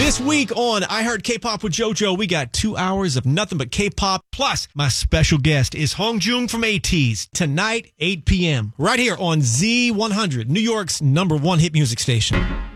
This week on I Heard K-Pop with JoJo, we got 2 hours of nothing but K-pop. Plus, my special guest is Hongjoong from ATEEZ. Tonight, 8 p.m. right here on Z100, New York's #1 hit music station.